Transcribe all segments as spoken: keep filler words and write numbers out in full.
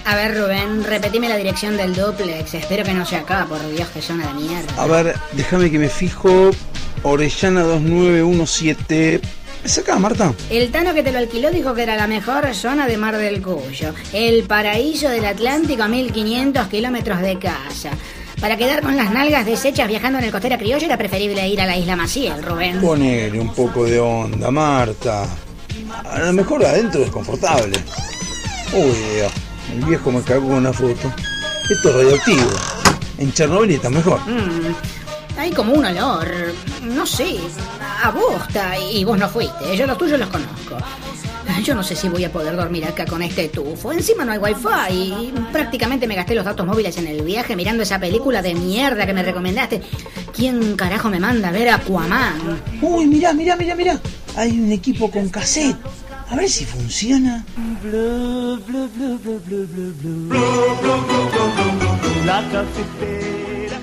A ver, Rubén, repetime la dirección del duplex. Espero que no sea acá, por Dios, que zona de mierda. A ver, déjame que me fijo. Orellana dos nueve uno siete. ¿Es acá, Marta? El Tano que te lo alquiló dijo que era la mejor zona de Mar del Cuyo. El paraíso del Atlántico a mil quinientos kilómetros de casa. Para quedar con las nalgas deshechas viajando en el Costera Criolla era preferible ir a la Isla Maciel, Rubén. Ponele un poco de onda, Marta. A lo mejor adentro es confortable. Uy, Dios, el viejo me cagó con una foto. Esto es radioactivo. En Chernobyl está mejor. Mm, hay como un olor, no sé, a bosta. Y vos no fuiste, yo los tuyos los conozco. Yo no sé si voy a poder dormir acá con este tufo. Encima no hay wifi y prácticamente me gasté los datos móviles en el viaje mirando esa película de mierda que me recomendaste. ¿Quién carajo me manda a ver Aquaman? Uy, mirá, mirá, mirá, mirá. Hay un equipo con cassette. A ver si funciona. La cafetera.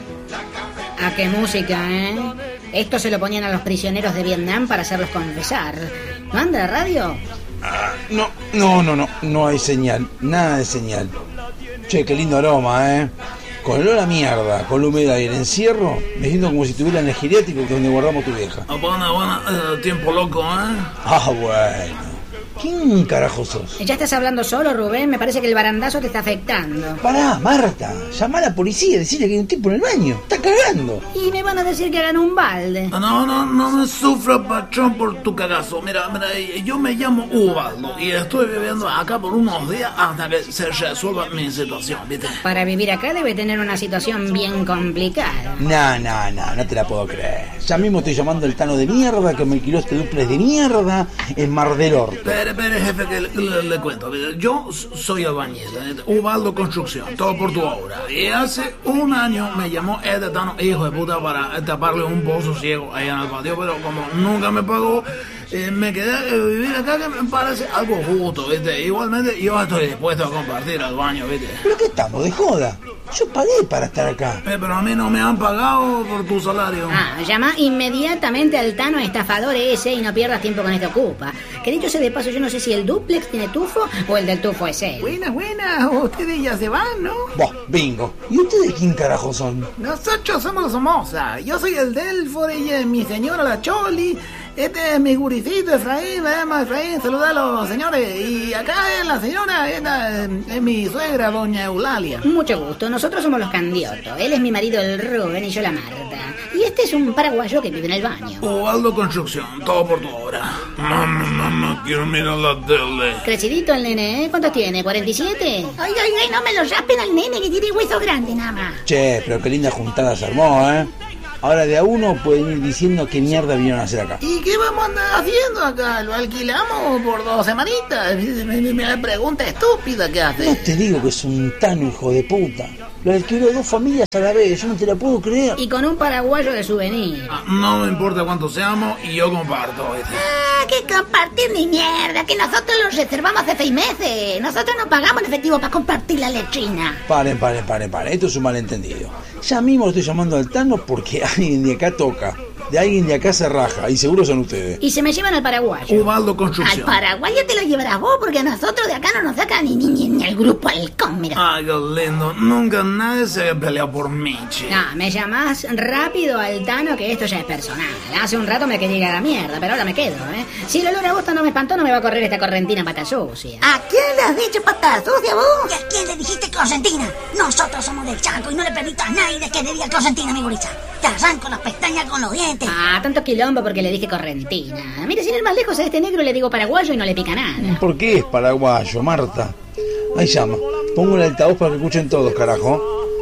¿A qué música, eh? Esto se lo ponían a los prisioneros de Vietnam para hacerlos confesar. ¿No anda radio? Ah, no, no, no, no, no hay señal, nada de señal. Che, qué lindo aroma, ¿eh? Con el olor a mierda, con la humedad y el encierro, me siento como si estuviera en el geriátrico donde guardamos tu vieja. Ah, bueno, bueno, eh, tiempo loco, ¿eh? Ah, bueno. ¿Quién carajo sos? ¿Ya estás hablando solo, Rubén? Me parece que el barandazo te está afectando. Pará, Marta, llama a la policía y decirle que hay un tipo en el baño. Está cagando. Y me van a decir que hagan un balde. No, no, no me sufra, patrón, por tu cagazo. Mira, mira, yo me llamo Ubaldo y estoy viviendo acá por unos días hasta que se resuelva mi situación, ¿viste? Para vivir acá debe tener una situación bien complicada. No, no, no, no te la puedo creer. Ya mismo estoy llamando al Tano de mierda que me alquiló este duplex de mierda en Mar del Orto. Espere, espere, jefe, que le, le, le cuento. Yo soy albañil, Ubaldo Construcción, todo por tu obra. Y hace un año me llamó este Tano, hijo de puta, para taparle un pozo ciego ahí en el patio, pero como nunca me pagó, eh, me quedé a vivir acá, que me parece algo justo, ¿viste? Igualmente yo estoy dispuesto a compartir el baño, ¿viste? ¿Pero qué estamos, de joda? Yo pagué para estar acá. Eh, pero a mí no me han pagado por tu salario. Ah, llama inmediatamente al Tano estafador ese y no pierdas tiempo con este ocupa. Que dicho sea de paso, yo no sé si el duplex tiene tufo o el del tufo es él. Buenas, buenas, ustedes ya se van, ¿no? Vos, bingo. ¿Y ustedes quién carajo son? Nosotros somos los Somoza. Yo soy el Delfor, ella es mi señora la Choli. Este es mi guricito Efraín, me llamo Efraín, saluda a los señores. Y acá es la señora, esta es mi suegra, doña Eulalia. Mucho gusto, nosotros somos los Candioto. Él es mi marido el Rubén y yo la Marta. Y este es un paraguayo que vive en el baño. Ubaldo Construcción, todo por tu obra. Mamá, mamá, quiero mirar la tele. Crecidito el nene, ¿eh? ¿Cuántos tiene? ¿cuarenta y siete? Ay, ay, ay, no me lo rapen al nene que tiene hueso grande nada más. Che, pero qué linda juntada se armó, ¿eh? Ahora de a uno pueden ir diciendo qué mierda vinieron a hacer acá. ¿Y qué vamos a andar haciendo acá? ¿Lo alquilamos por dos semanitas? Me pregunta estúpida que hace. No te digo que es un Tano, hijo de puta. Lo alquiló dos familias a la vez, yo no te la puedo creer. Y con un paraguayo de souvenir. Ah, no me importa cuánto seamos y yo comparto, ¿viste? Ah, que compartir ni mierda, que nosotros los reservamos hace seis meses. Nosotros no pagamos en efectivo para compartir la letrina. Paren, paren, paren, paren, esto es un malentendido. Ya mismo lo estoy llamando al Tano porque alguien de acá toca. De alguien de acá se raja, y seguro son ustedes. Y se me llevan al paraguayo. Ubaldo Construcción. Al paraguayo te lo llevarás vos, porque a nosotros de acá no nos saca ni, ni, ni, ni el grupo halcón, mira. Ay, qué lindo. Nunca nadie se había peleado por mí, che. No, me llamás rápido al Tano, que esto ya es personal. Hace un rato me quería ir a la mierda, pero ahora me quedo, ¿eh? Si el olor a bosta no me espantó, no me va a correr esta correntina pata sucia. ¿A quién le has dicho pata sucia vos? ¿Y a quién le dijiste Corsentina? Nosotros somos del Chaco y no le permito a nadie que le diga Corsentina, mi gurisa. Te arranco las pestañas con los dientes. Ah, tanto quilombo porque le dije correntina. Mire, sin ir más lejos a este negro le digo paraguayo y no le pica nada. ¿Por qué es paraguayo, Marta? Ahí llama. Pongo el altavoz para que escuchen todos, carajo.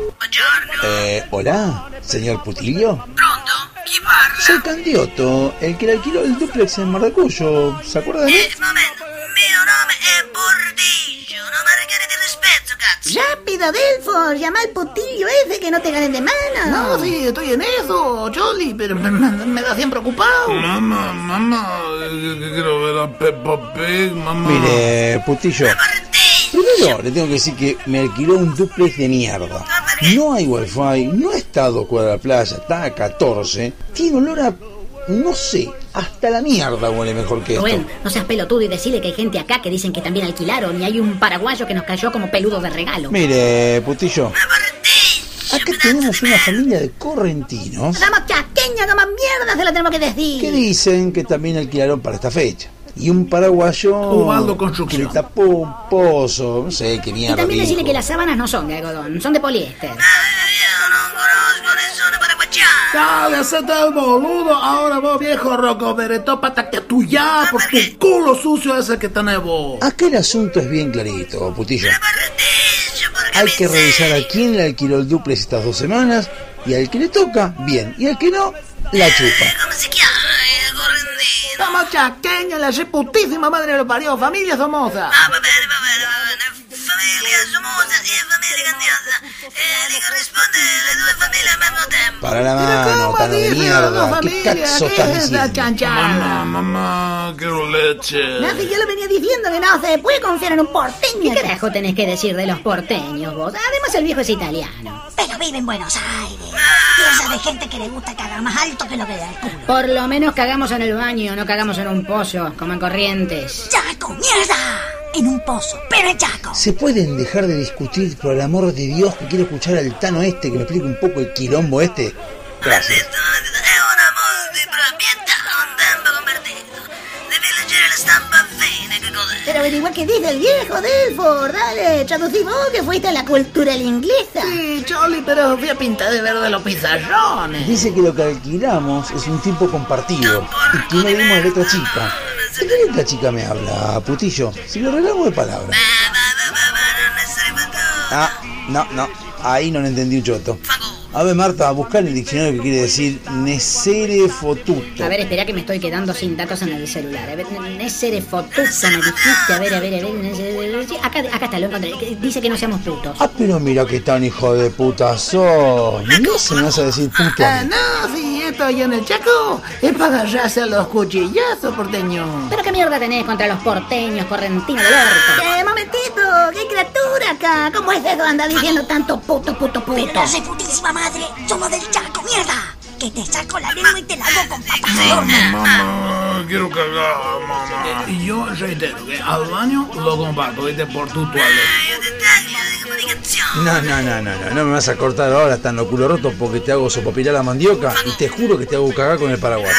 Eh, ¿hola? ¿Señor Putilio? Pronto, chi parla? Soy Candioto, el que le alquiló el duplex en Mar del Cuyo. ¿Se acuerda de mí? Eh, momento, mio nome è Bordillo, no me requiere di rispetto, cazzo. Rápido, Delfor, llama al putillo ese que no te ganen de mano. No, sí, estoy en eso, Choli, pero me, me, me da siempre ocupado. Mamá, mamá, quiero ver a Peppa Pig, mamá. Mire, Putillo, primero le tengo que decir que me alquiló un duplex de mierda. No hay wifi, no está a dos cuadras de la playa, está a catorce. Tiene olor a, no sé, Hasta la mierda huele mejor que esto. Rubén, no seas pelotudo y decirle que hay gente acá que dicen que también alquilaron y hay un paraguayo que nos cayó como peludo de regalo. Mire, putillo, acá tenemos una familia de correntinos Damos chaqueña, como mierda se lo tenemos que decir. que dicen que también alquilaron para esta fecha. Y un paraguayo Ubaldo que Construcción. le tapó un pozo, no sé qué Y mierda. también decirle dijo. que las sábanas no son de algodón, son de poliéster. Dale, hacete el boludo. Ahora vos, viejo roco beretó, patate tuya por tu culo sucio ese que tenés vos. Acá el asunto es bien clarito, putillo. Hay que revisar a quién le alquiló el duplex estas dos semanas y al que le toca, bien, y al que no, la chupa. Estamos chaqueña, la reputísima madre lo parió, familia Somoza. Ah, va bene, va bene, va bene. Famiglia Somoza e famiglia Candiosa. E li corrisponde le due famiglie al mismo tempo. Para la Pero mano, ¿cómo tano de dice las dos mierda. ¿Qué familias? cazo ¿Qué estás es esa diciendo? chanchada? Mamá, mamá, quiero leche. No, si yo le venía diciendo que no se puede confiar en un porteño. ¿Qué carajo tenés que decir de los porteños vos? Además el viejo es italiano. Pero vive en Buenos Aires. Y esa de gente que le gusta cagar más alto que lo que le da el culo. Por lo menos cagamos en el baño, no cagamos en un pozo, como en Corrientes. ¡Chaco, mierda! En un pozo, pero en Chaco. ¿Se pueden dejar de discutir, por el amor de Dios, que quiero escuchar al Tano este, que me explique un poco el quilombo este? Gracias. È una multiproprietà, un tempo convertito. Devi leggere la stampa fine, che cos'è? Pero averigua qué dice el viejo Delford. Dale, traducí vos que fuiste a la cultural inglesa. Sí, Choli, pero fui a pintar de verde los pizarrones. Dice que lo que alquilamos es un tiempo compartido y que no dimos la letra chica. ¿De qué letra chica me habla, putillo? Si lo arreglamos de palabra. Non essere fatto. Ah, no, no, ahí no le entendí un choto. A ver, Marta, buscar en el diccionario que quiere decir nesere fotuto. A ver, espera que me estoy quedando sin datos en el celular. A ver, Nesere fotuto, me dijiste. A ver, a ver, a ver. Nesere- sí, Acá, acá está, lo encontré. Dice que no seamos putos. Ah, pero mira qué tan hijo de puta sos. No se me vas a decir puto. Ah, no, sí, esto allá en el Chaco es para agarrarse a los cuchillazos, porteño. ¿Pero qué mierda tenés contra los porteños, correntinos del orto? ¡Eh, momentito! ¡Qué criatura acá! ¿Cómo es eso? Anda diciendo tanto puto, puto, Pero puto. la reputísima madre, somos del Chaco, mierda. Que te saco la lengua y te la hago con papas al horno. Mamá, quiero cagar, mamá. Y yo reitero que al baño lo comparto, ¿viste? Por tu toaleta. Io dettaglio di comunicazione. No, no, no, no, no, no me vas a cortar ahora tan lo culo roto porque te hago sopapilar la mandioca y te juro que te hago cagar con el paraguayo.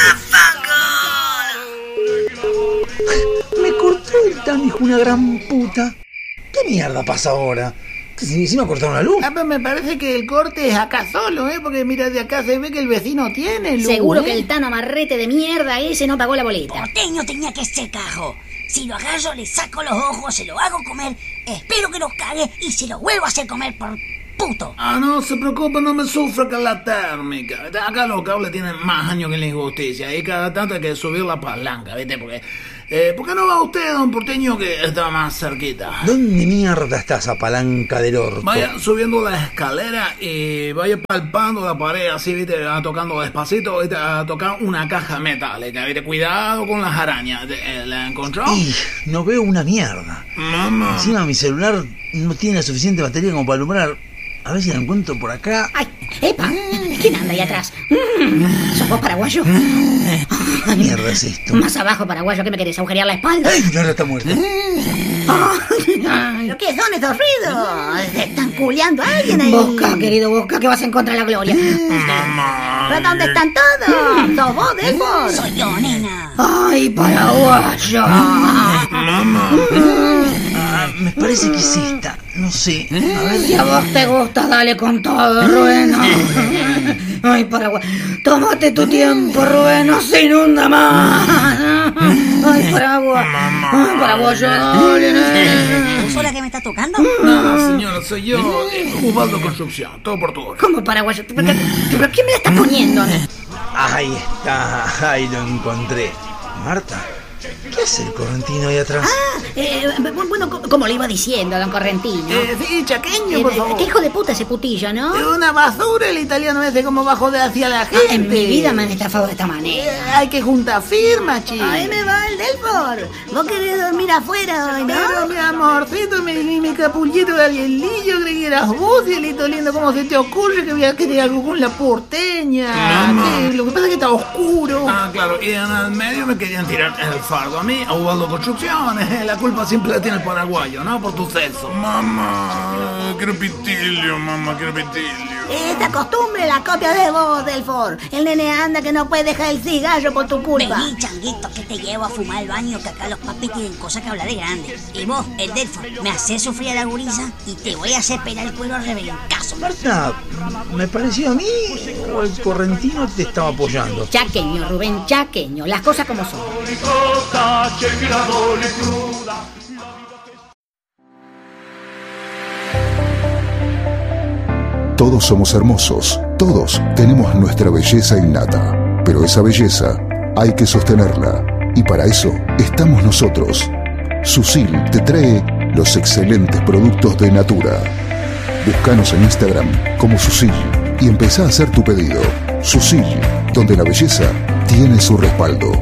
Vaffanculo. Me cortó el tan hijo una gran puta. ¿Qué mierda pasa ahora? ¿Que si encima cortaron la luz? Ah, pero me parece que el corte es acá solo, ¿eh? Porque mira, de acá se ve que el vecino tiene luz. Seguro ¿eh? que el Tano amarrete de mierda ese no pagó la boleta. Porteño tenía que ser cajo. Si lo agarro, le saco los ojos, se lo hago comer, espero que los cague y se lo vuelvo a hacer comer por puto. Ah, no se preocupe, no me sufre con la térmica. Acá los cables tienen más años que la injusticia y cada tanto hay que subir la palanca, ¿viste? Porque, eh, ¿por qué no va usted, don Porteño, que está más cerquita? ¿Dónde mierda está esa palanca del orto? Vaya subiendo la escalera y vaya palpando la pared así, ¿viste? Ah, tocando despacito, ¿viste? A tocar una caja metálica, ¿viste? Cuidado con las arañas. Eh, ¿La encontró? Y no veo una mierda. Mamá. Encima mi celular no tiene la suficiente batería como para alumbrar. A ver si la encuentro por acá. ¡Ay! ¡Epa! ¿Quién anda ahí atrás? Mm, ¿Sos vos, paraguayo? ¿Qué mierda es esto? Más abajo, paraguayo, ¿qué me querés? ¿Agujerear la espalda? ¡Ay, mi está muerta! ¿Pero qué son esos ruidos? ¿Se están culeando a alguien ahí? Busca, querido, busca, que vas a encontrar la gloria. Mamá. ¿Pero dónde están todos? ¿Sos vos, Delford? Soy yo, nena. ¡Ay, paraguayo! Mamá. Ah, me parece que es esta. No sé. A ver. Si a vos te gusta, dale con todo, Rubén. Ay, paraguayo. Tómate tu tiempo, Rubén, no se inunda más. Ay, paraguayo. Ay, paraguayo, dale. ¿Vos la que me está tocando? No, señora, soy yo, eh, Ubaldo Construcción, todo por tu obra. ¿Cómo, paraguayo? ¿Pero qué, pero qué me la estás poniendo? Ahí está. Ahí lo encontré. Marta, ¿qué hace el correntino ahí atrás? Ah, eh, bueno, co- como le iba diciendo, don Correntino. Eh, sí, chaqueño, Eh, por favor. qué hijo de puta ese putillo, ¿no? Es una basura el italiano ese, como bajo de hacia la gente. En mi vida me han estafado de esta Eh, manera. hay que juntar firmas, chicos. Ay, me vale tal, Delfor? ¿Vos querés dormir afuera hoy, no? Pero mi amorcito, mi, mi, mi capullito de Arielillo, creí que eras vos, cielito lindo. ¿Cómo se te ocurre que voy a querer algo con la porteña? No, no. Que lo que pasa es que está oscuro. Ah, claro, y en el medio me querían tirar el fardo a mí, a Ubaldo Construcciones. La culpa siempre la tiene el paraguayo, ¿no? Por tu sexo. Mamá, crepitilio, mamá, crepitilio. Esta costumbre la copia de vos, Delfor. El nene anda que no puede dejar el cigarro por tu culpa. Vení, changuito, que te llevo a fumar al baño, que acá los papis tienen cosas que hablar de grande. Y vos, el Delfor, me haces sufrir a la gurisa y te voy a hacer pelar el cuero a rebencazo. Marta, ¿me pareció a mí o el correntino te estaba apoyando? Chaqueño, Rubén, chaqueño. Las cosas como son. Todos somos hermosos, todos tenemos nuestra belleza innata, pero esa belleza hay que sostenerla y para eso estamos nosotros. Susil te trae los excelentes productos de Natura. Búscanos en Instagram como Susil y empezá a hacer tu pedido. Susil, donde la belleza tiene su respaldo.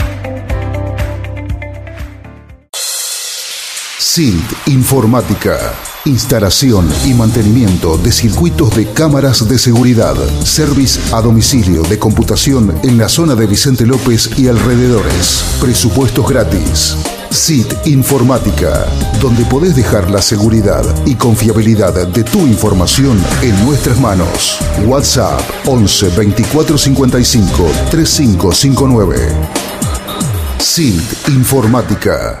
S I L T Informática. Instalación y mantenimiento de circuitos de cámaras de seguridad. Service a domicilio de computación en la zona de Vicente López y alrededores. Presupuestos gratis. S I L T Informática, donde podés dejar la seguridad y confiabilidad de tu información en nuestras manos. WhatsApp once veinticuatro cincuenta y cinco treinta y cinco cincuenta y nueve. S I L T Informática.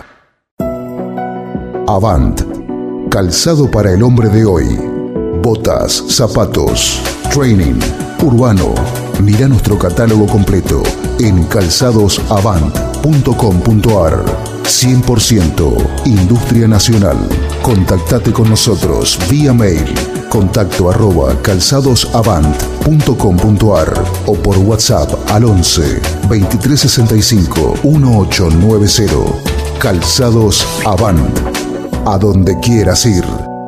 Avant. Calzado para el hombre de hoy. Botas, zapatos, training, urbano. Mira nuestro catálogo completo en calzados avant punto com punto ar. cien por ciento Industria Nacional. Contactate con nosotros vía mail. Contacto arroba calzadosavant punto com punto ar o por WhatsApp al once veintitrés sesenta y cinco dieciocho noventa. Calzados Avant. A donde quieras ir.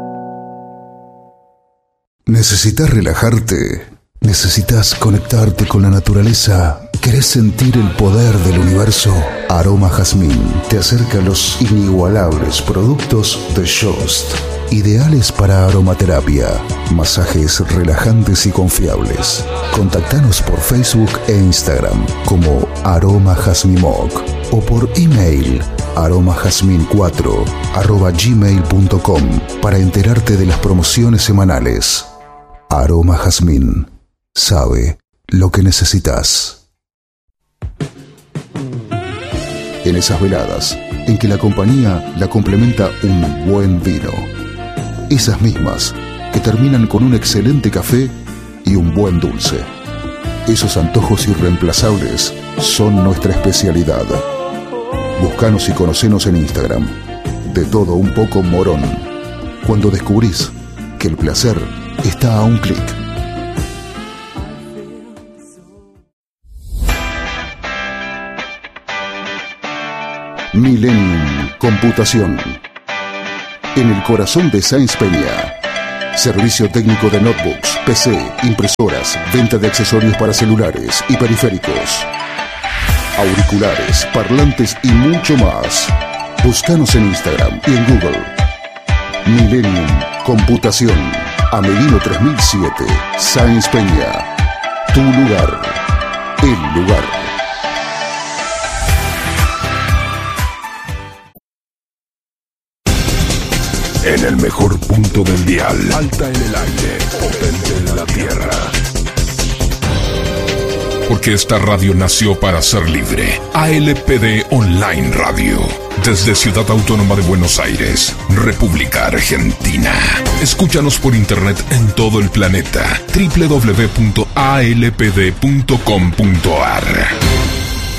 ¿Necesitas relajarte? ¿Necesitas conectarte con la naturaleza? ¿Querés sentir el poder del universo? Aroma Jazmín te acerca a los inigualables productos de Jost, ideales para aromaterapia, masajes relajantes y confiables. Contactanos por Facebook e Instagram como Aroma Jazmimoc o por email aromajazmin cuatro arroba gmail punto com para enterarte de las promociones semanales. Aroma Jazmín sabe lo que necesitas. En esas veladas en que la compañía la complementa un buen vino. Esas mismas que terminan con un excelente café y un buen dulce. Esos antojos irreemplazables son nuestra especialidad. Búscanos y conocenos en Instagram. De todo un poco morón. Cuando descubrís que el placer está a un clic. Millennium Computación. En el corazón de Sáenz Peña. Servicio técnico de notebooks, P C, impresoras, venta de accesorios para celulares y periféricos. Auriculares, parlantes y mucho más. Búscanos en Instagram y en Google. Millennium Computación. Amelino tres mil siete, Sáenz Peña. Tu lugar. El lugar. En el mejor punto del dial. Alta en el aire, potente en la tierra. Porque esta radio nació para ser libre. A L P D Online Radio. Desde Ciudad Autónoma de Buenos Aires, República Argentina. Escúchanos por internet en todo el planeta. doble u doble u doble u punto a l p d punto com punto ar.